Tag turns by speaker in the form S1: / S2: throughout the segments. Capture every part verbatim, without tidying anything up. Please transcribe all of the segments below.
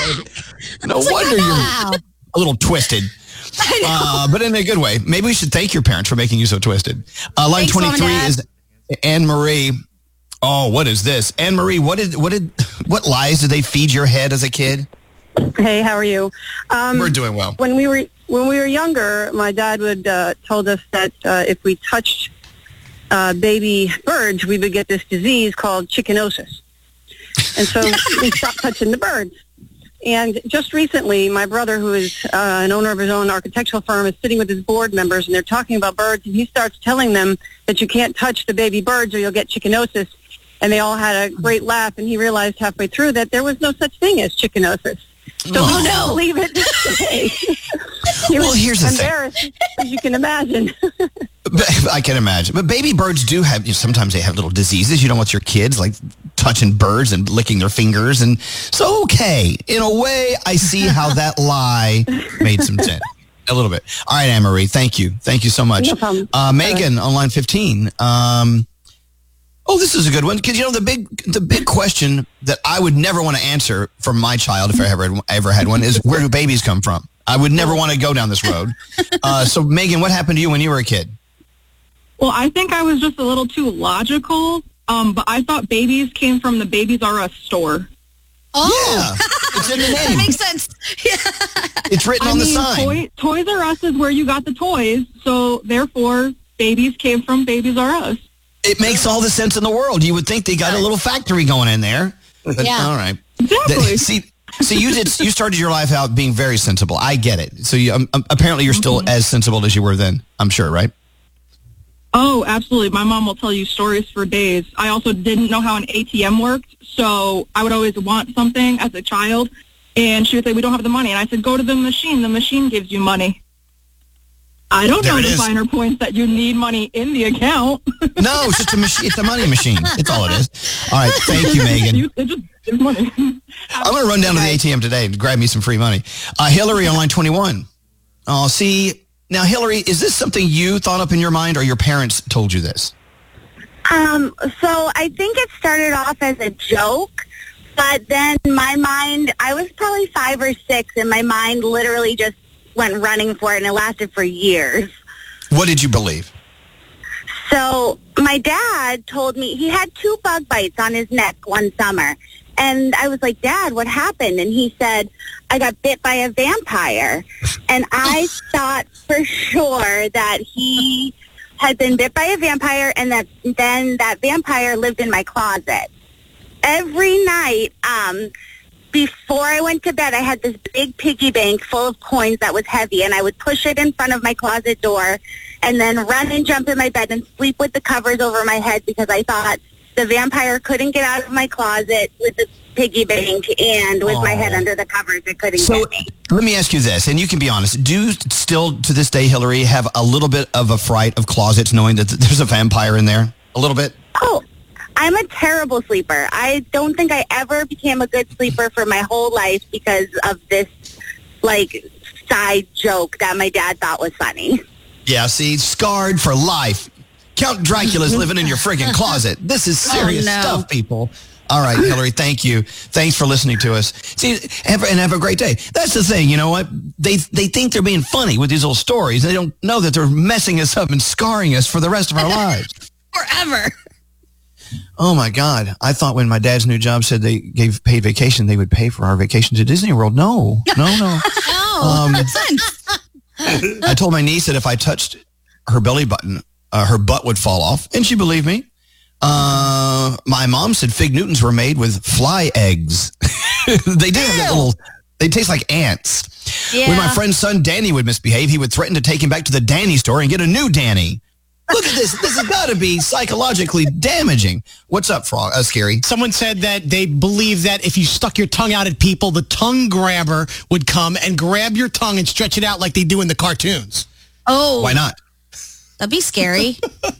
S1: No wonder you're a little twisted. Uh, but in a good way. Maybe we should thank your parents for making you so twisted. Uh, line
S2: Thanks,
S1: twenty-three
S2: Mom,
S1: is Anne Marie. Oh, what is this? Anne Marie, what did what did what lies did they feed your head as a kid?
S3: Hey, how are you? Um,
S1: We're doing well.
S3: When we were when we were younger, my dad would uh, told us that uh, if we touched uh, baby birds, we would get this disease called chickenosis, and so we stopped touching the birds. And just recently, my brother, who is uh, an owner of his own architectural firm, is sitting with his board members, and they're talking about birds, and he starts telling them that you can't touch the baby birds or you'll get chickenosis. And they all had a great laugh, and he realized halfway through that there was no such thing as chickenosis. So
S1: Oh,
S3: we
S1: no.
S3: don't believe it today. He
S1: Well,
S3: was
S1: here's the thing.
S3: embarrassed, as you can imagine.
S1: I can imagine. But baby birds do have, you know, sometimes they have little diseases. You don't want your kids like touching birds and licking their fingers. And so, okay, in a way, I see how that lie made some sense. A little bit. All right, Anne-Marie, thank you. Thank you so much.
S3: No problem.
S1: Uh, Megan on line fifteen. Um, oh, this is a good one. Because, you know, the big the big question that I would never want to answer for my child, if I ever, ever had one, is where do babies come from? I would never want to go down this road. Uh, so, Megan, what happened to you when you were a kid?
S4: Well, I think I was just a little too logical, um, but I thought babies came from the Babies R Us store.
S2: Oh,
S1: Yeah, it's in the
S2: that
S1: name.
S2: makes sense. Yeah.
S1: It's written
S4: I
S1: on the
S4: mean,
S1: sign.
S4: Toy, Toys R Us is where you got the toys, so therefore babies came from Babies R Us.
S1: It makes all the sense in the world. You would think they got a little factory going in there. But,
S2: Yeah.
S1: all right.
S4: Exactly.
S1: That- see, see, you did. You started your life out being very sensible. I get it. So you, um, um, apparently you're still
S4: Mm-hmm.
S1: as sensible as you were then. I'm sure, right?
S4: Oh, absolutely. My mom will tell you stories for days. I also didn't know how an A T M worked, so I would always want something as a child, and she would say, we don't have the money. And I said, go to the machine. The machine gives you money. I don't
S1: There
S4: know
S1: it
S4: the
S1: is.
S4: finer points that you need money in the account.
S1: No, it's just a machine. It's a money machine. It's all it is. All right. Thank you, Megan.
S4: You- it just gives money.
S1: I'm going to run down to the A T M today and grab me some free money. Uh, Hillary on line twenty-one. Oh, see. Now, Hillary, is this something you thought up in your mind or your parents told you this?
S5: Um, so I think it started off as a joke, but then my mind, I was probably five or six, and my mind literally just went running for it, and it lasted for years.
S1: What did you believe?
S5: So my dad told me he had two bug bites on his neck one summer. And I was like, Dad, what happened? And he said, I got bit by a vampire. And I thought for sure that he had been bit by a vampire and that then that vampire lived in my closet. Every night, um, before I went to bed, I had this big piggy bank full of coins that was heavy, and I would push it in front of my closet door and then run and jump in my bed and sleep with the covers over my head because I thought the vampire couldn't get out of my closet with the piggy bank, and with my head under the covers, it couldn't
S1: So
S5: get me.
S1: let me ask you this, and you can be honest. Do you still, to this day, Hillary, have a little bit of a fright of closets knowing that there's a vampire in there? A little bit?
S5: Oh, I'm a terrible sleeper. I don't think I ever became a good sleeper for my whole life because of this, like, side joke that my dad thought was funny.
S1: Yeah, see, scarred for life. Count Dracula's living in your friggin' closet. This is serious
S2: Oh, no.
S1: stuff, people. All right, Hillary, thank you. Thanks for listening to us. See, have, and have a great day. That's the thing, you know what? They they think they're being funny with these little stories. They don't know that they're messing us up and scarring us for the rest of our lives.
S2: Forever.
S1: Oh, my God. I thought when my dad's new job said they gave paid vacation, they would pay for our vacation to Disney World. No, no, no.
S2: Oh,
S1: Um,
S2: makes sense.
S1: I told my niece that if I touched her belly button, uh, her butt would fall off, and she believed me. Uh, my mom said fig Newtons were made with fly eggs. They do have that
S2: Ew.
S1: little, they taste like ants.
S2: Yeah.
S1: When my friend's son Danny would misbehave, he would threaten to take him back to the Danny store and get a new Danny. Look at this. This has got to be psychologically damaging. What's up, Frog? Uh, Scary.
S6: Someone said that they believe that if you stuck your tongue out at people, the tongue grabber would come and grab your tongue and stretch it out like they do in the cartoons.
S2: Oh,
S1: Why not?
S2: that'd be scary.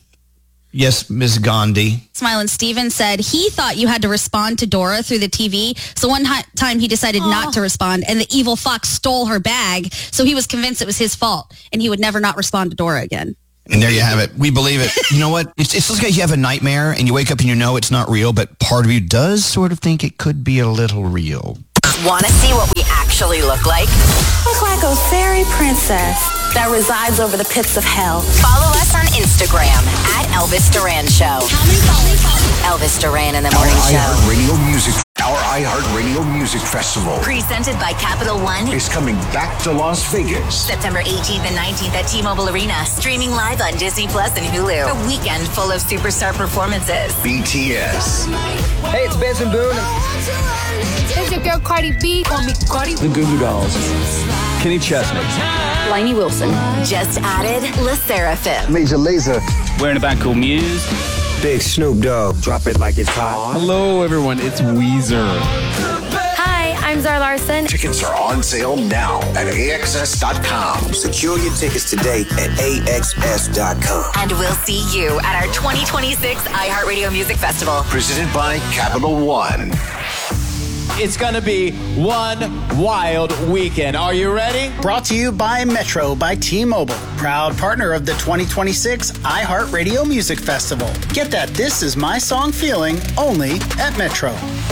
S1: Yes, Miss Gandhi.
S2: Smiling Steven said he thought you had to respond to Dora through the T V. So one hi- time he decided not to respond, and the evil fox stole her bag. So he was convinced it was his fault, and he would never not respond to Dora again.
S1: And there you have it. We believe it. You know what? It's, it's like you have a nightmare and you wake up and you know it's not real, but part of you does sort of think it could be a little real.
S7: Want to see what we actually look like?
S8: Look like a fairy princess that resides over the pits of hell.
S7: Follow us on Instagram at Elvis Duran Show.
S2: How many followers?
S7: Elvis Duran in the Morning
S9: Our
S7: Show.
S9: iHeartRadio Music, our iHeartRadio Music Festival
S7: Presented by Capital One.
S9: is coming back to Las Vegas.
S7: September eighteenth and nineteenth at T-Mobile Arena. Streaming live on Disney Plus and Hulu. A weekend full of superstar performances.
S9: B T S,
S10: Hey, it's Benson Boone.
S11: It's your girl Cardi B. Call me Cardi.
S10: The Goo Goo Dolls. Kenny Chesney.
S11: Lainey Wilson.
S7: Just added La Seraphim.
S9: Major Lazer,
S10: We're in a band called Muse.
S9: Big Snoop Dogg, drop it like it's hot.
S10: Hello, everyone. It's Weezer.
S11: Hi, I'm Zara Larson.
S9: Tickets are on sale now at A X S dot com. Secure your tickets today at A X S dot com.
S7: And we'll see you at our twenty twenty-six iHeartRadio Music Festival.
S9: Presented by Capital One.
S12: It's going to be one wild weekend. Are you ready?
S13: Brought to you by Metro by T-Mobile, proud partner of the twenty twenty-six iHeartRadio Music Festival. Get that This Is My Song feeling only at Metro.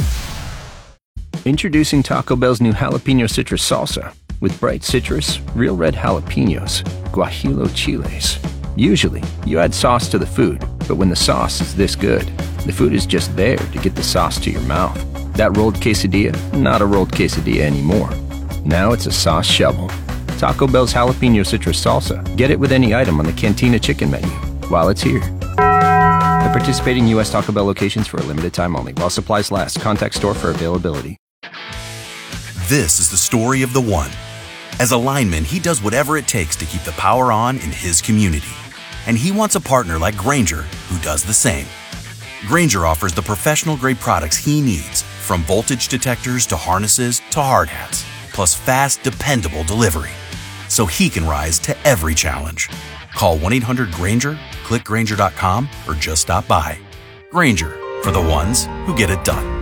S14: Introducing Taco Bell's new Jalapeno Citrus Salsa with bright citrus, real red jalapenos, guajillo chiles. Usually, you add sauce to the food, but when the sauce is this good, the food is just there to get the sauce to your mouth. That rolled quesadilla, not a rolled quesadilla anymore. Now it's a sauce shovel. Taco Bell's Jalapeno Citrus Salsa. Get it with any item on the Cantina Chicken menu while it's here. At participating U S Taco Bell locations for a limited time only. While supplies last. Contact store for availability.
S15: This is the story of the one. As a lineman, he does whatever it takes to keep the power on in his community. And he wants a partner like Grainger who does the same. Grainger offers the professional-grade products he needs, from voltage detectors to harnesses to hard hats, plus fast, dependable delivery, so he can rise to every challenge. Call one eight hundred Grainger, click Grainger dot com, or just stop by. Grainger, for the ones who get it done.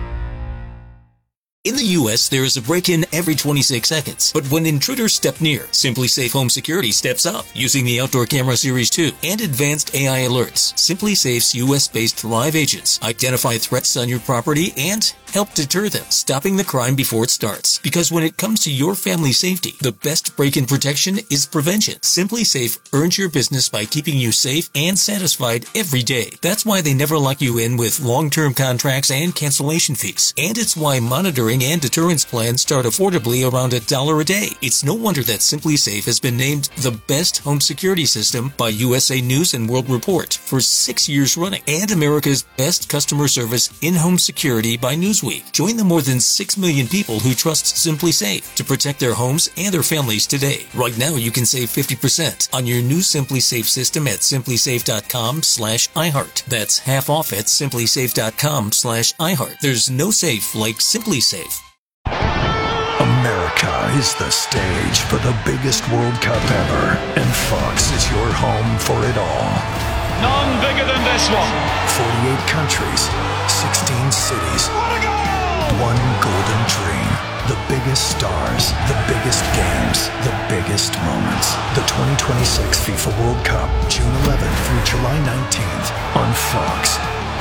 S16: In the U S, there is a break-in every twenty-six seconds. But when intruders step near, Simply Safe Home Security steps up using the Outdoor Camera Series two and advanced A I alerts. Simply Safe's U S-based live agents identify threats on your property and help deter them, stopping the crime before it starts. Because when it comes to your family's safety, the best break-in protection is prevention. Simply Safe earns your business by keeping you safe and satisfied every day. That's why they never lock you in with long-term contracts and cancellation fees. And it's why monitoring and deterrence plans start affordably around a dollar a day. It's no wonder that Simply Safe has been named the best home security system by U S A News and World Report for six years running, and America's best customer service in-home security by Newsweek. Join the more than six million people who trust Simply Safe to protect their homes and their families today. Right now, you can save fifty percent on your new Simply Safe system at simply safe dot com slash iHeart. That's half off at simply safe dot com slash iHeart. There's no safe like Simply Safe.
S17: America is the stage for the biggest World Cup ever, and Fox is your home for it all.
S18: None bigger than this one.
S17: forty-eight countries, sixteen cities, one golden dream. The biggest stars, the biggest games, the biggest moments. The twenty twenty-six FIFA World Cup, June eleventh through July nineteenth on Fox.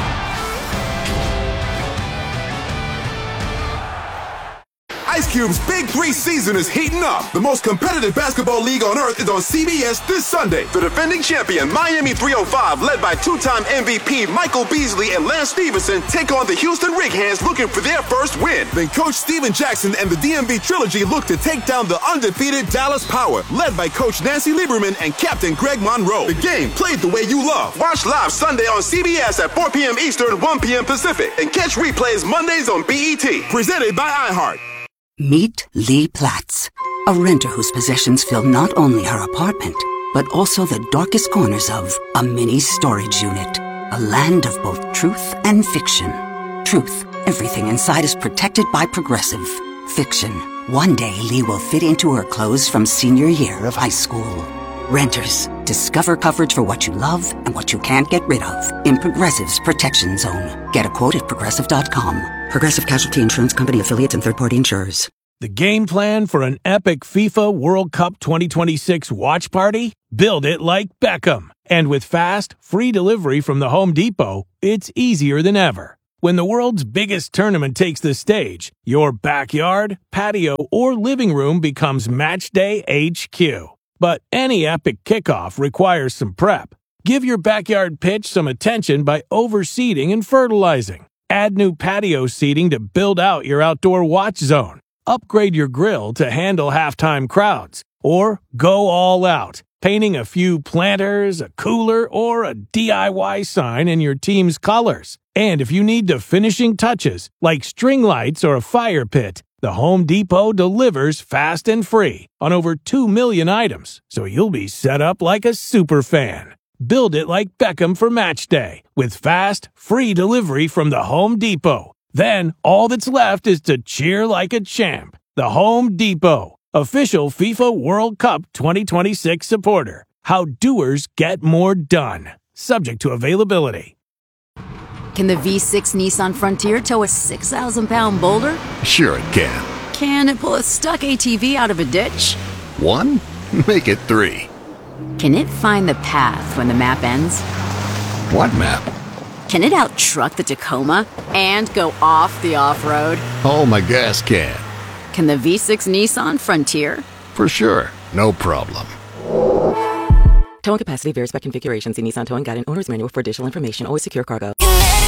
S19: Ice Cube's Big Three season is heating up. The most competitive basketball league on earth is on C B S this Sunday. The defending champion, Miami three oh five, led by two-time M V P Michael Beasley and Lance Stevenson, take on the Houston Rig Hands looking for their first win. Then Coach Steven Jackson and the D M V Trilogy look to take down the undefeated Dallas Power, led by Coach Nancy Lieberman and Captain Greg Monroe. The game played the way you love. Watch live Sunday on C B S at four p.m. Eastern, one p.m. Pacific, and catch replays Mondays on B E T. Presented by iHeart.
S20: Meet Lee Platz, a renter whose possessions fill not only her apartment, but also the darkest corners of a mini storage unit. A land of both truth and fiction. Truth, everything inside is protected by Progressive. Fiction, one day Lee will fit into her clothes from senior year of high school. Renters, discover coverage for what you love and what you can't get rid of in Progressive's Protection Zone. Get a quote at progressive dot com. Progressive Casualty Insurance Company affiliates and third-party insurers.
S21: The game plan for an epic FIFA World Cup twenty twenty-six watch party? Build it like Beckham. And with fast, free delivery from the Home Depot, it's easier than ever. When the world's biggest tournament takes the stage, your backyard, patio, or living room becomes Matchday H Q. But any epic kickoff requires some prep. Give your backyard pitch some attention by overseeding and fertilizing. Add new patio seating to build out your outdoor watch zone. Upgrade your grill to handle halftime crowds. Or go all out, painting a few planters, a cooler, or a D I Y sign in your team's colors. And if you need the finishing touches, like string lights or a fire pit, the Home Depot delivers fast and free on over two million items, so you'll be set up like a super fan. Build it like Beckham for match day with fast, free delivery from the Home Depot. Then all that's left is to cheer like a champ. The Home Depot, official FIFA World Cup twenty twenty-six supporter. How doers get more done. Subject to availability.
S3: Can the V six Nissan Frontier tow a six thousand pound boulder?
S22: Sure it can.
S3: Can it pull a stuck A T V out of a ditch?
S22: One? Make it three.
S3: Can it find the path when the map ends?
S22: What map?
S3: Can it out-truck the Tacoma and go off the off-road?
S22: Oh, my gas can.
S3: Can the V six Nissan Frontier?
S22: For sure. No problem.
S23: Towing capacity varies by configuration. See Nissan Towing Guide and Owner's Manual for additional information. Always secure cargo.